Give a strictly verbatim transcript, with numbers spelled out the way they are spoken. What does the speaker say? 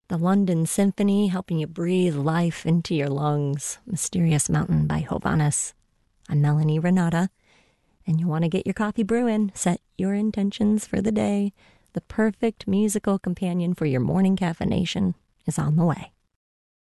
The London Symphony, helping you breathe life into your lungs. Mysterious Mountain by Hovhannes. I'm Melanie Renata, and you want to get your coffee brewing, set your intentions for the day. The perfect musical companion for your morning caffeination is on the way.